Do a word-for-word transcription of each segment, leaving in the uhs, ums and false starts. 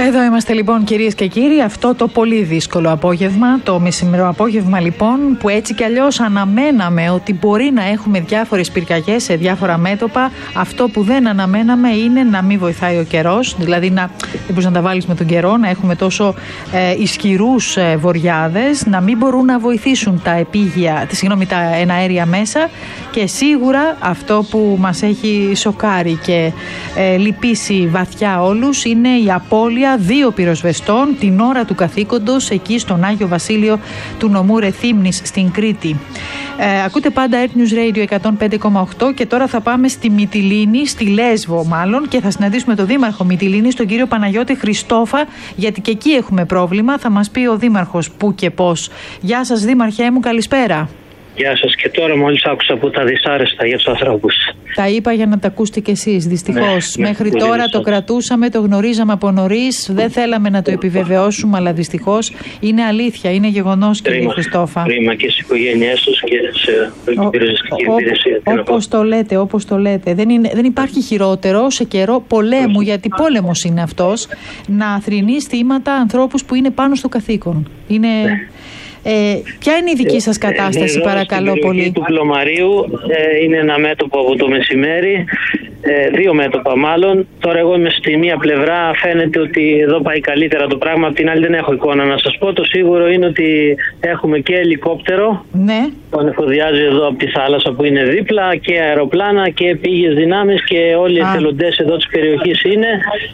Εδώ είμαστε λοιπόν, κυρίες και κύριοι, αυτό το πολύ δύσκολο απόγευμα, το μεσημερό απόγευμα λοιπόν, που έτσι κι αλλιώς αναμέναμε ότι μπορεί να έχουμε διάφορες πυρκαγιές σε διάφορα μέτωπα. Αυτό που δεν αναμέναμε είναι να μην βοηθάει ο καιρός, δηλαδή να, δεν μπορείς να τα βάλεις με τον καιρό, να έχουμε τόσο ε, ισχυρούς ε, βοριάδες, να μην μπορούν να βοηθήσουν τα επίγεια, συγγνώμη, τα εναέρια μέσα, και σίγουρα αυτό που μας έχει σοκάρει και ε, λυπήσει βαθιά όλους είναι η απώλεια δύο πυροσβεστών την ώρα του καθήκοντος εκεί στον Άγιο Βασίλειο του νομού Ρεθύμνης στην Κρήτη. Ε, ακούτε πάντα Earth News Radio εκατόν πέντε κόμμα οκτώ και τώρα θα πάμε στη Μυτιλήνη, στη Λέσβο μάλλον, και θα συναντήσουμε τον Δήμαρχο Μυτιλήνης, τον κύριο Παναγιώτη Χριστόφα, γιατί και εκεί έχουμε πρόβλημα. Θα μας πει ο Δήμαρχος πού και πώς. Γεια σας Δήμαρχέ μου, καλησπέρα. Γεια σας, και τώρα μόλις άκουσα από τα δυσάρεστα για τους ανθρώπους. Τα είπα για να τα ακούσετε κι εσείς, δυστυχώς. Ναι, Μέχρι ναι, τώρα ναι, το κρατούσαμε, το γνωρίζαμε από νωρίς, δεν θέλαμε να το επιβεβαιώσουμε, αλλά δυστυχώς είναι αλήθεια, είναι γεγονός, κύριε Χριστόφα. Κρίμα και στις οικογένειές τους και σε πυροσβεστική υπηρεσία. Όπως το λέτε, όπως το λέτε. Δεν, είναι, δεν υπάρχει χειρότερο σε καιρό πολέμου, γιατί πόλεμος είναι αυτός, να θρηνείς θύματα ανθρώπους που είναι πάνω στο καθήκον. Είναι... Ναι. Ε, ποια είναι η δική σας κατάσταση, ε, παρακαλώ πολύ? Του Πλωμαρίου ε, είναι ένα μέτωπο από το μεσημέρι, ε, δύο μέτωπα μάλλον. Τώρα εγώ είμαι στη μία πλευρά, φαίνεται ότι εδώ πάει καλύτερα το πράγμα, απ' την άλλη δεν έχω εικόνα να σας πω. Το σίγουρο είναι ότι έχουμε και ελικόπτερο, ναι, που ανεφοδιάζει εδώ από τη θάλασσα που είναι δίπλα, και αεροπλάνα και επίγειες δυνάμεις, και όλοι οι εθελοντές εδώ της περιοχής είναι.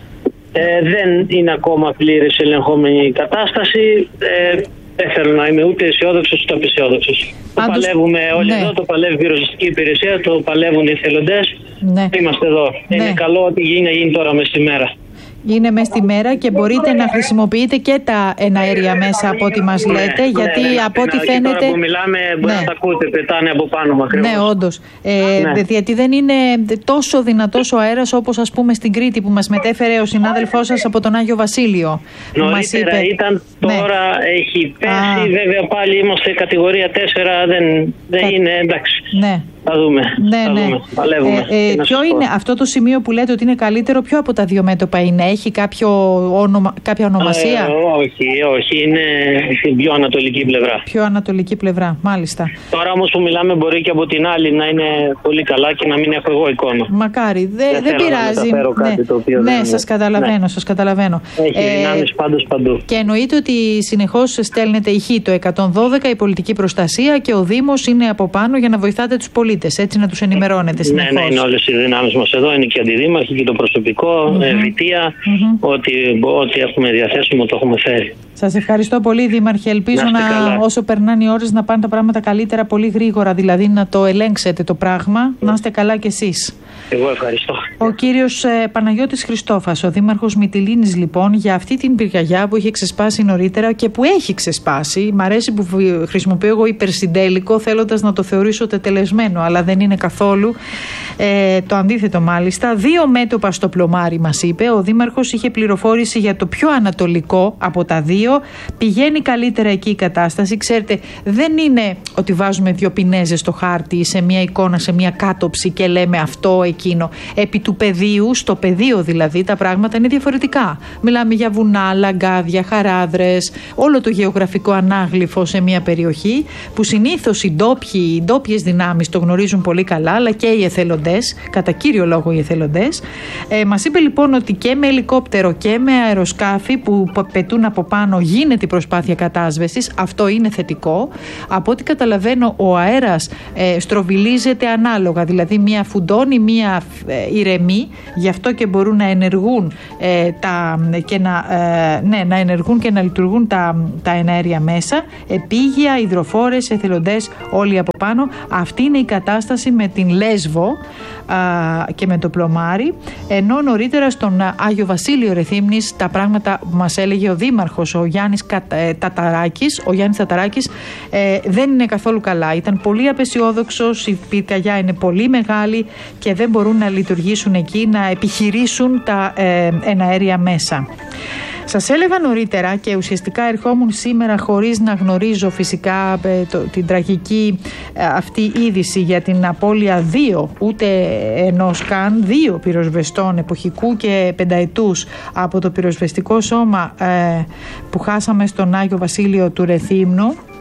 Ε, δεν είναι ακόμα πλήρης ελεγχόμενη η κατάσταση. Ε, Δεν θέλω να είμαι ούτε αισιόδοξος ούτε απαισιόδοξος. Το παλεύουμε όλοι, ναι, εδώ, το παλεύει η πυροσβεστική υπηρεσία, το παλεύουν οι εθελοντές. Ναι. Είμαστε εδώ. Ναι. Είναι καλό ότι γίνει να γίνει τώρα μες τη μέρα. Είναι μέσα στη μέρα και μπορείτε να χρησιμοποιείτε και τα εναέρια μέσα από ό,τι μας λέτε, ναι, γιατί ναι, ναι, από ό,τι ναι, φαίνεται... Τώρα που μιλάμε μπορεί, ναι, να τα ακούτε, πετάνε από πάνω μου ακριβώς. Ναι, όντως. Ε, ναι. Γιατί δεν είναι τόσο δυνατός ο αέρας όπως ας πούμε στην Κρήτη που μας μετέφερε ο συνάδελφός σας από τον Άγιο Βασίλειο. Νωρίτερα είπε... ήταν, τώρα ναι, έχει πέσει, Α. βέβαια πάλι είμαστε κατηγορία τέσσερα, δεν, δεν Κα... είναι εντάξει. Ναι. Θα δούμε. Ναι, θα ναι. δούμε. Παλεύουμε. Ε, ε, ποιο είναι αυτό το σημείο που λέτε ότι είναι καλύτερο, ποιο από τα δύο μέτωπα είναι? Έχει κάποιο όνομα, κάποια ονομασία? Ε, όχι, όχι. Είναι στην πιο ανατολική πλευρά. Πιο ανατολική πλευρά, μάλιστα. Τώρα όμως που μιλάμε μπορεί και από την άλλη να είναι πολύ καλά και να μην έχω εγώ εικόνα. Μακάρι. Δε, δεν δεν πειράζει. Να ναι, το οποίο ναι δεν σας καταλαβαίνω, ναι, σας καταλαβαίνω. Έχει ε, δυνάμεις πάντως παντού. Και εννοείται ότι συνεχώς στέλνετε ηχή το εκατόν δώδεκα, η πολιτική προστασία, και ο Δήμος είναι από πάνω για να βοηθάτε τους πολίτες. Έτσι να τους ενημερώνετε συνεχώς. Ναι, ναι, είναι όλες οι δυνάμεις μας εδώ, είναι και αντιδήμαρχοι και το προσωπικό, mm-hmm. βιτία, mm-hmm. ό,τι, ό,τι έχουμε διαθέσιμο το έχουμε φέρει. Σας ευχαριστώ πολύ, Δήμαρχε. Ελπίζω να, να όσο περνάνε οι ώρες να πάνε τα πράγματα καλύτερα πολύ γρήγορα, δηλαδή να το ελέγξετε το πράγμα. Να είστε καλά κι εσείς. Εγώ ευχαριστώ. Ο κύριος ε, Παναγιώτης Χριστόφας, ο Δήμαρχος Μυτιλήνης, λοιπόν, για αυτή την πυρκαγιά που είχε ξεσπάσει νωρίτερα και που έχει ξεσπάσει. Μ' αρέσει που χρησιμοποιώ εγώ υπερσυντέλικο, θέλοντας να το θεωρήσω τετελεσμένο, αλλά δεν είναι καθόλου. Ε, το αντίθετο, μάλιστα. Δύο μέτωπα στο Πλωμάρι, μας είπε. Ο Δήμαρχος είχε πληροφόρηση για το πιο ανατολικό από τα δύο. Πηγαίνει καλύτερα εκεί η κατάσταση. Ξέρετε, δεν είναι ότι βάζουμε δύο πινέζες στο χάρτη, σε μια εικόνα, σε μια κάτοψη και λέμε αυτό, εκείνο. Επί του πεδίου, στο πεδίο δηλαδή, τα πράγματα είναι διαφορετικά. Μιλάμε για βουνά, λαγκάδια, χαράδρες, όλο το γεωγραφικό ανάγλυφο σε μια περιοχή που συνήθως οι ντόπιοι, οι ντόπιες δυνάμεις το γνωρίζουν πολύ καλά, αλλά και οι εθελοντές, κατά κύριο λόγο οι εθελοντές. Ε, μας είπε λοιπόν ότι και με ελικόπτερο και με αεροσκάφη που πετούν από πάνω γίνεται η προσπάθεια κατάσβεσης. Αυτό είναι θετικό. Από ό,τι καταλαβαίνω, ο αέρας ε, στροβιλίζεται ανάλογα, δηλαδή μία φουντώνει, μία ε, ηρεμεί, γι' αυτό και μπορούν να ενεργούν ε, τα, και να, ε, ναι, να ενεργούν και να λειτουργούν τα, τα εναέρια μέσα, επίγεια, υδροφόρες, εθελοντές, όλοι από πάνω. Αυτή είναι η κατάσταση με την Λέσβο α, και με το Πλωμάρι, ενώ νωρίτερα στον Άγιο Βασίλειο Ρεθύμνης τα πράγματα που μας έλεγε ο Δήμαρχος, ο Γιάννης ε, Ταταράκης, ο Γιάννης Ταταράκης ε, δεν είναι καθόλου καλά. Ήταν πολύ απαισιόδοξος, η πυρκαγιά είναι πολύ μεγάλη και δεν μπορούν να λειτουργήσουν εκεί, να επιχειρήσουν τα ε, εναέρια μέσα. Σας έλεγα νωρίτερα και ουσιαστικά ερχόμουν σήμερα χωρίς να γνωρίζω φυσικά ε, το, την τραγική ε, αυτή είδηση για την απώλεια δύο, ούτε ενός καν, δύο πυροσβεστών εποχικού και πενταετούς από το πυροσβεστικό σώμα ε, που χάσαμε στον Άγιο Βασίλειο του Ρεθύμνου.